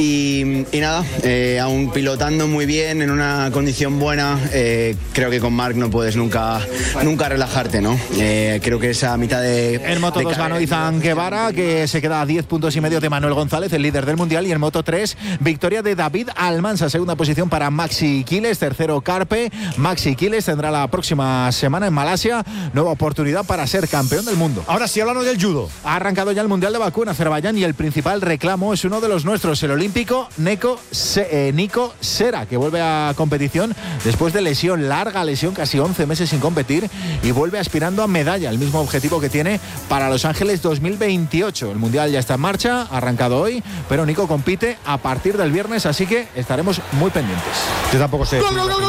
Y nada, aún pilotando muy bien, en una condición buena, creo que con Marc no puedes nunca relajarte, ¿no? Creo que esa mitad de... En Moto 2 ganó Izan Guevara, que se queda a 10 puntos y medio de Manuel González, el líder del Mundial. Y en Moto 3, victoria de David Almansa, segunda posición para Maxi Quiles, tercero Carpe. Maxi Quiles tendrá la próxima semana en Malasia nueva oportunidad para ser campeón del mundo. Ahora sí, hablamos del judo. Ha arrancado ya el Mundial de Bakú en Azerbaiyán y el principal reclamo es uno de los nuestros, el olímpico Nico Sera, que vuelve a competición después de lesión, larga lesión, casi 11 meses sin competir, y vuelve aspirando a medalla, el mismo objetivo que tiene para Los Ángeles 2028. El Mundial ya está en marcha, ha arrancado hoy, pero Nico compite a partir del viernes, así que estaremos muy pendientes. Yo tampoco sé.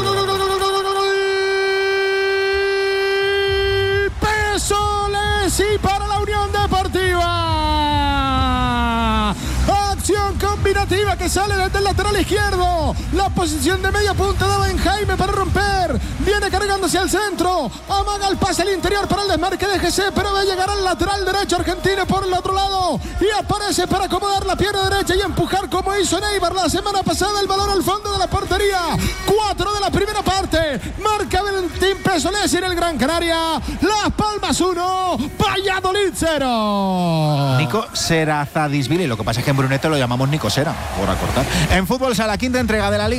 Pesoles y para la Unión Deportiva. Acción combinativa que sale desde el lateral izquierdo. La posición de media punta daba en Jaime para romper. Viene cargando hacia el centro. Amaga el pase al interior para el desmarque de GC, pero va a llegar al lateral derecho argentino por el otro lado. Y aparece para acomodar la pierna derecha y empujar como hizo Neibar la semana pasada el balón al fondo de la portería. 4 de la primera parte. Marca Valentín Pesolesi en el Gran Canaria. Las Palmas 1, Valladolid 0. Nico Serazadisvili, lo que pasa es que en Brunete lo llamamos Nico Sera, por acortar. En fútbol, la quinta entrega de la Liga